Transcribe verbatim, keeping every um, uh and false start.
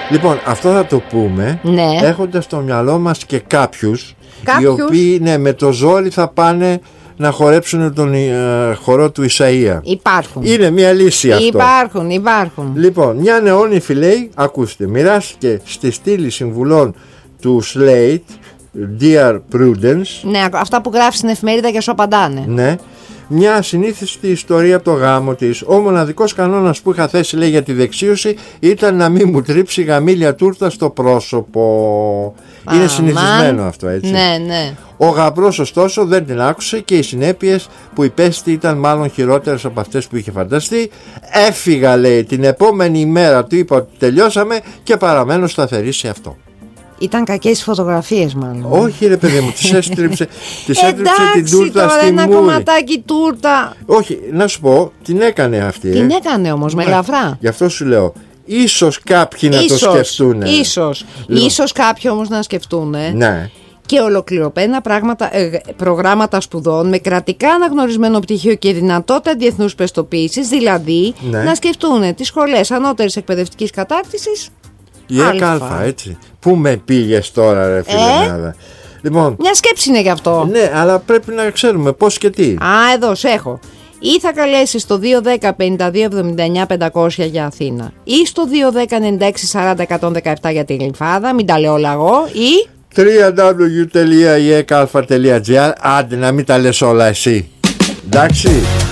Λοιπόν, αυτό θα το πούμε, ναι, έχοντας στο μυαλό μας και κάποιους, κάποιους? οι οποίοι ναι, με το ζόρι θα πάνε να χορέψουν τον ε, χορό του Ισαΐα. Υπάρχουν. Είναι μια λύση αυτό. Υπάρχουν, υπάρχουν. Λοιπόν, μια νεόνυφη λέει, ακούστε, μοιράστηκε στη στήλη συμβουλών του Slate, Dear Prudence. Ναι, αυτά που γράφει στην εφημερίδα και σου απαντάνε. Ναι. Μια ασυνήθιστη ιστορία από το γάμο της. Ο μοναδικός κανόνας που είχα θέσει, λέει, για τη δεξίωση ήταν να μην μου τρίψει γαμήλια τούρτα στο πρόσωπο. Α, είναι συνηθισμένο μαν. Αυτό, έτσι. Ναι, ναι. Ο γαμπρός ωστόσο δεν την άκουσε και οι συνέπειες που υπέστη ήταν μάλλον χειρότερες από αυτές που είχε φανταστεί. Έφυγα, λέει, την επόμενη ημέρα, του είπα ότι τελειώσαμε και παραμένω σταθερή σε αυτό. Ήταν κακές οι φωτογραφίες μάλλον. Όχι ρε παιδί μου, τις έστριψε, τις έστριψε την τούρτα τώρα, στη ένα μούρη. κομματάκι τούρτα. Όχι, να σου πω, την έκανε αυτή. Την ε. έκανε όμως με ελαφρά. Γι' αυτό σου λέω, ίσως κάποιοι να ίσως, το σκεφτούν. Ίσως, λοιπόν. Ίσως κάποιοι όμως να σκεφτούν. Ναι. Και ολοκληρωμένα πράγματα, ε, προγράμματα σπουδών με κρατικά αναγνωρισμένο πτυχίο και δυνατότητα διεθνούς πιστοποίησης, δηλαδή ναι. να σκεφτούν τις σχολές ανώτερης εκπαιδευτικής κατάρτισης. Η ΕΚΑΛΦΑ, έτσι. Πού με πήγες τώρα, ρε φίλε? Ε? Λοιπόν, μια σκέψη είναι γι' αυτό. Ναι, αλλά πρέπει να ξέρουμε πώς και τι. Α, εδώ σε έχω. Ή θα καλέσεις στο δύο ένα μηδέν πέντε δύο εβδομήντα εννιά πεντακόσια για Αθήνα, ή στο δύο ένα μηδέν ενενήντα έξι σαράντα εκατόν δεκαεπτά για τη Γλυφάδα, μην τα λέω όλα εγώ, ή double-u double-u double-u τελεία η e k a l f a τελεία g r. Άντε να μην τα λες όλα εσύ. Εντάξει.